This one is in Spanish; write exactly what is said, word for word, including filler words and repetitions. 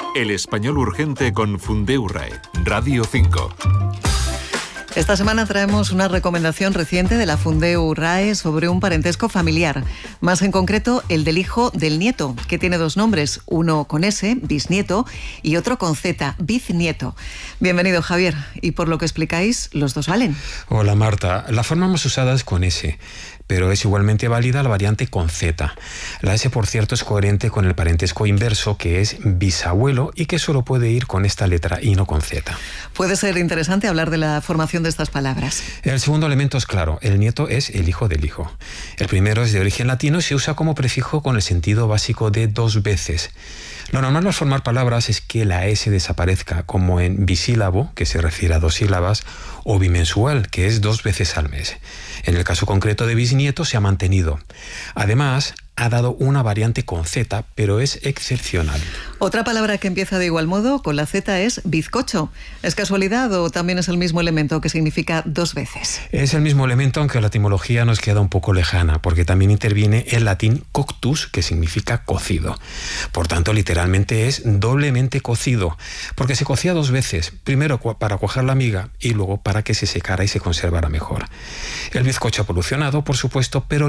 El español urgente con Fundeu RAE, Radio cinco. Esta semana traemos una recomendación reciente de la Fundeu RAE sobre un parentesco familiar, más en concreto el del hijo del nieto, que tiene dos nombres, uno con S, bisnieto, y otro con Z, biznieto. Bienvenido, Javier, y por lo que explicáis, los dos valen. Hola, Marta. La forma más usada es con S, pero es igualmente válida la variante con Z. La S, por cierto, es coherente con el parentesco inverso, que es bisabuelo, y que solo puede ir con esta letra y no con Z. Puede ser interesante hablar de la formación de estas palabras. El segundo elemento es claro, el nieto es el hijo del hijo. El primero es de origen latino y se usa como prefijo con el sentido básico de dos veces. Lo normal al formar palabras es que la S desaparezca, como en bisílabo, que se refiere a dos sílabas, o bimensual, que es dos veces al mes. En el caso concreto de bisnieto se ha mantenido. Además, ha dado una variante con Z, pero es excepcional. Otra palabra que empieza de igual modo con la Z es bizcocho. ¿Es casualidad o también es el mismo elemento que significa dos veces? Es el mismo elemento, aunque la etimología nos queda un poco lejana, porque también interviene el latín coctus, que significa cocido. Por tanto, literalmente es doblemente cocido, porque se cocía dos veces, primero para cuajar la miga y luego para que se secara y se conservara mejor. El bizcocho ha evolucionado, por supuesto, pero